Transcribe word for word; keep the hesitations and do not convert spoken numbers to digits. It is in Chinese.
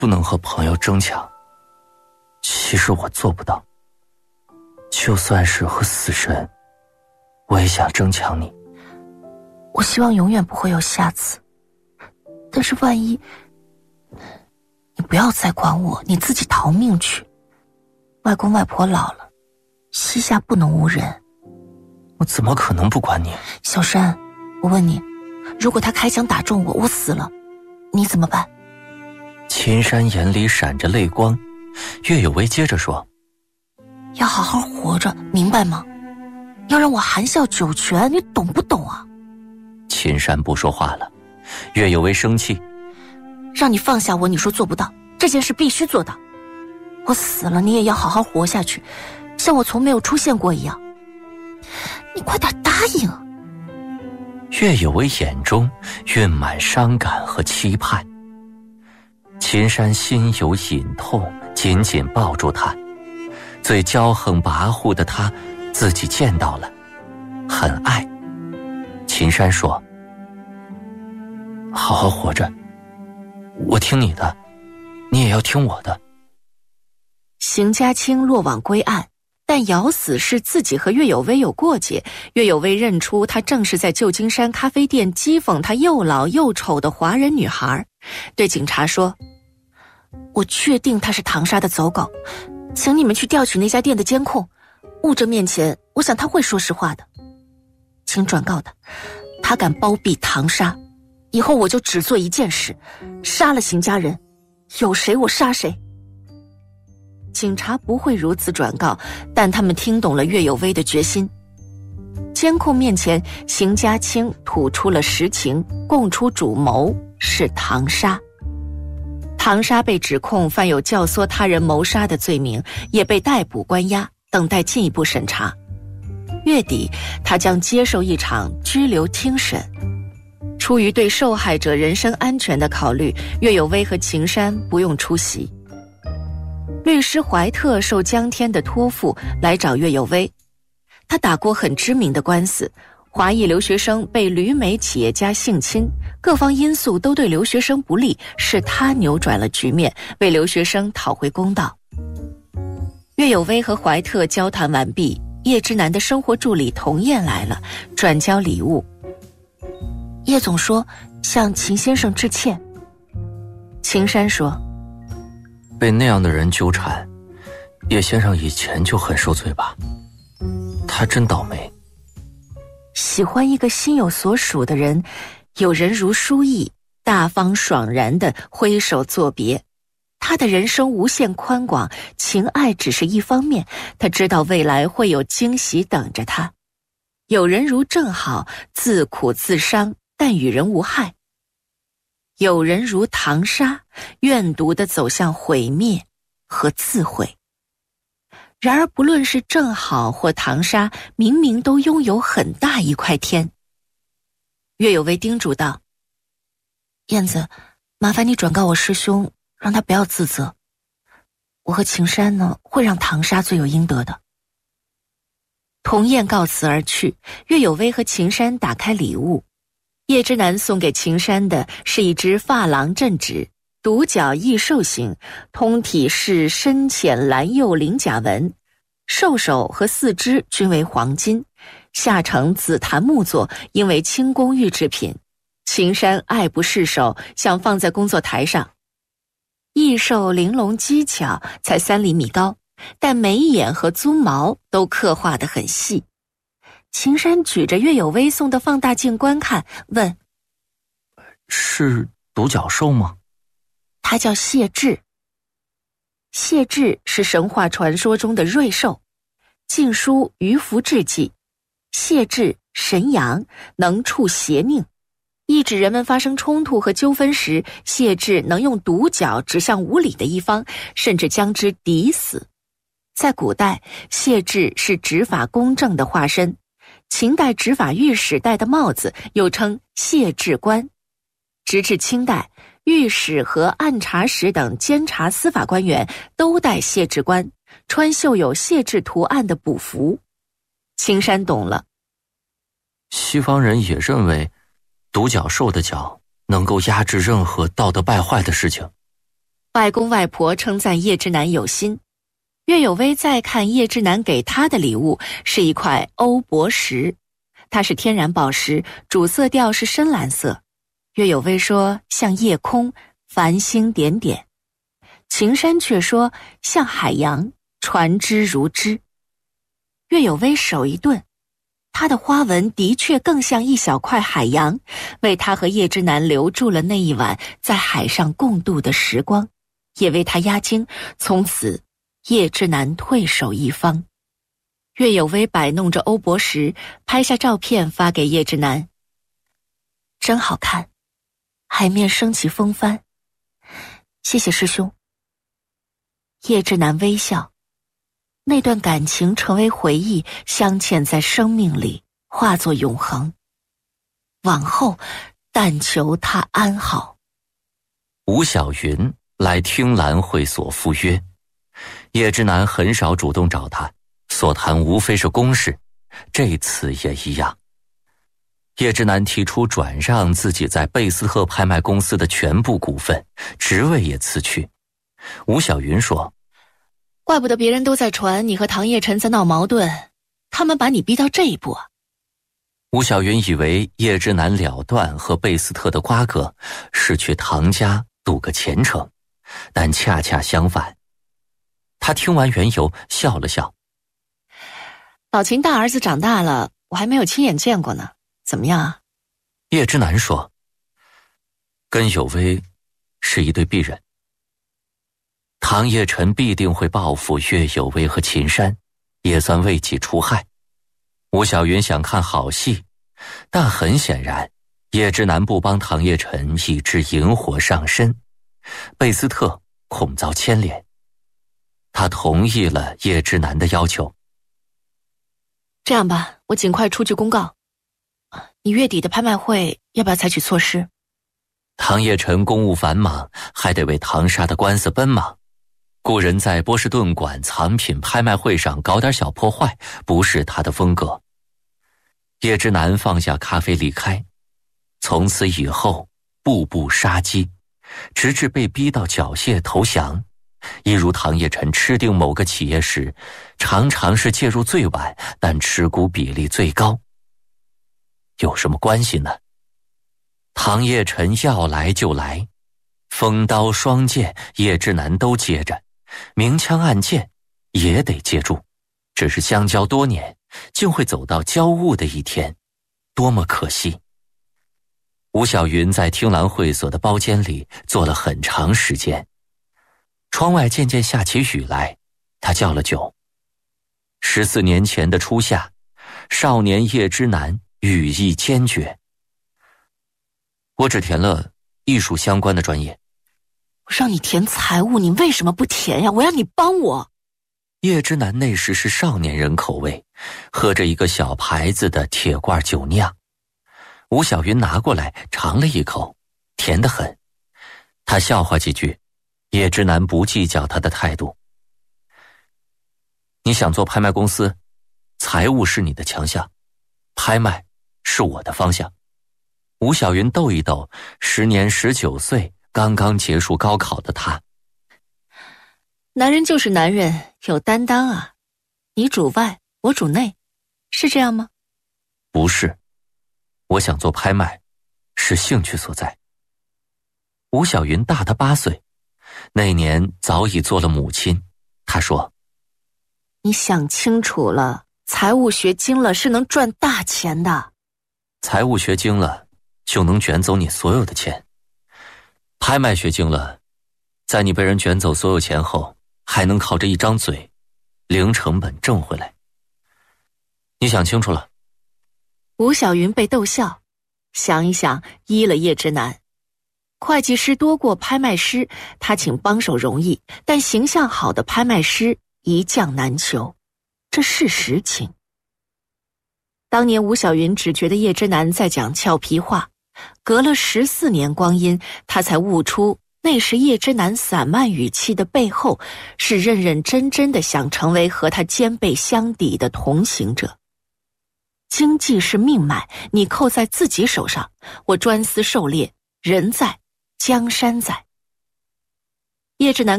不能和朋友争抢，其实我做不到。就算是和死神，我也想争抢你。 我希望永远不会有下次，但是万一……你不要再管我，你自己逃命去。外公外婆老了，膝下不能无人。 我怎么可能不管你？ 小山，我问你，如果他开枪打中我，我死了，你怎么办？ 秦山眼里闪着泪光，岳有为接着说： 要好好活着，明白吗？要让我含笑九泉，你懂不懂啊？ 秦山不说话了，岳有为生气： 让你放下我，你说做不到，这件事必须做到。我死了，你也要好好活下去，像我从没有出现过一样。你快点答应。 岳有为眼中蕴满伤感和期盼。秦山心有隐痛，紧紧抱住他。最骄横跋扈的他自己见到了，很爱。秦山说：好好活着，我听你的，你也要听我的。 邢家清落网归案，但咬死是自己和岳有为有过节。岳有为认出他正是在旧金山咖啡店讥讽他又老又丑的华人女孩，对警察说：我确定他是唐莎的走狗，请你们去调取那家店的监控，物证面前，我想他会说实话的。请转告他，他敢包庇唐莎，以后我就只做一件事，杀了邢家人，有谁我杀谁。警察不会如此转告，但他们听懂了岳有为的决心。监控面前，邢家清吐出了实情，供出主谋是唐莎。唐莎被指控犯有教唆他人谋杀的罪名，也被逮捕关押，等待进一步审查。月底，他将接受一场拘留听审。出于对受害者人身安全的考虑，岳有为和秦山不用出席。律师怀特受江天的托付来找岳有为，他打过很知名的官司，华裔留学生被旅美企业家性侵，各方因素都对留学生不利，是他扭转了局面，为留学生讨回公道。岳有为和怀特交谈完毕，叶之南的生活助理童燕来了，转交礼物。叶总说向秦先生致歉。秦山说： 被那样的人纠缠，叶先生以前就很受罪吧？他真倒霉。 喜欢一个心有所属的人，有人如书意，大方爽然地挥手作别。他的人生无限宽广，情爱只是一方面，他知道未来会有惊喜等着他。有人如正好，自苦自伤，但与人无害。有人如唐莎，怨毒地走向毁灭和自毁。然而不论是正好或唐莎，明明都拥有很大一块天。岳有为叮嘱道：燕子，麻烦你转告我师兄，让他不要自责。我和秦山呢，会让唐莎罪有应得的。童燕告辞而去，岳有为和秦山打开礼物。叶之南送给秦山的是一只珐琅镇纸，独角异兽形，通体是深浅蓝釉鳞甲纹，兽首和四肢均为黄金，下呈紫檀木做，应为轻工玉制品。秦山爱不释手，想放在工作台上。异兽玲珑机巧，才三厘米高，但眉眼和鬃毛都刻画得很细。秦山举着岳有为送的放大镜观看，问： 是独角兽吗？ 它叫谢豸。谢豸是神话传说中的瑞兽，晋书于福志记，谢豸神阳，能处邪佞，意指人们发生冲突和纠纷时，谢豸能用独角指向无理的一方，甚至将之抵死。在古代，谢豸是执法公正的化身，秦代执法御史戴的帽子又称谢豸冠。直至清代，御史和按察使等监察司法官员都戴谢豸冠，穿绣有谢豸图案的补服。青山懂了， 西方人也认为独角兽的角能够压制任何道德败坏的事情。 外公外婆称赞叶之南有心。岳有微再看叶之南给他的礼物是一块欧泊石，它是天然宝石，主色调是深蓝色。岳有微说像夜空，繁星点点。秦山却说像海洋，船只如织。岳有微手一顿，它的花纹的确更像一小块海洋，为他和叶之南留住了那一晚在海上共度的时光，也为他压惊，从此叶之南退守一方。岳有微摆弄着欧泊石，拍下照片发给叶之南。真好看，海面升起风帆，谢谢师兄。叶之南微笑，那段感情成为回忆，镶嵌在生命里，化作永恒。往后但求他安好。 吴小云来听兰会所赴约，叶之南很少主动找他，所谈无非是公事，这次也一样。叶之南提出转让自己在贝斯特拍卖公司的全部股份，职位也辞去。吴小云说， 怪不得别人都在传你和唐叶晨在闹矛盾，他们把你逼到这一步啊。 吴小云以为叶之南了断和贝斯特的瓜葛是去唐家赌个前程，但恰恰相反。他听完缘由笑了笑， 老秦大儿子长大了，我还没有亲眼见过呢，怎么样啊？ 叶之南说，跟有微是一对璧人，唐叶晨必定会报复岳有微和秦山，也算为己除害。吴小云想看好戏，但很显然叶之南不帮唐叶晨以致引火上身，贝斯特恐遭牵连。他同意了叶之南的要求。 这样吧，我尽快出具公告，你月底的拍卖会要不要采取措施？ 唐叶晨公务繁忙，还得为唐沙的官司奔忙，故人在波士顿馆藏品拍卖会上搞点小破坏，不是他的风格。叶之南放下咖啡离开，从此以后步步杀机，直至被逼到缴械投降。一如唐叶晨吃定某个企业时，常常是介入最晚，但持股比例最高。有什么关系呢？唐叶晨要来就来，锋刀双剑叶之南都接着，明枪暗箭也得接住，只是相交多年，竟会走到交恶的一天，多么可惜。吴小云在听兰会所的包间里坐了很长时间，窗外渐渐下起雨来，他叫了酒。十四年前的初夏，少年叶之南羽翼坚决。我只填了艺术相关的专业。 我让你填财务，你为什么不填呀？我要你帮我。 叶之南那时是少年人口味，喝着一个小牌子的铁罐酒酿。吴小云拿过来尝了一口，甜得很。他笑话几句，叶之南不计较他的态度。你想做拍卖公司，财务是你的强项，拍卖是我的方向。吴小云逗一逗时年十九岁刚刚结束高考的他。 男人就是男人，有担当啊。你主外，我主内，是这样吗？ 不是，我想做拍卖，是兴趣所在。吴小云大他八岁，那年早已做了母亲。她说， 你想清楚了，财务学精了是能赚大钱的。 财务学精了就能卷走你所有的钱，拍卖学精了，在你被人卷走所有钱后，还能靠着一张嘴零成本挣回来。你想清楚了？ 吴小云被逗笑，想一想依了叶之南。会计师多过拍卖师，他请帮手容易，但形象好的拍卖师一将难求，这是实情。当年吴小云只觉得叶之南在讲俏皮话，隔了十四年光阴，他才悟出那时叶之南散漫语气的背后，是认认真真的想成为和他肩背相抵的同行者。经济是命脉，你扣在自己手上，我专司狩猎，人在江山在。 叶志南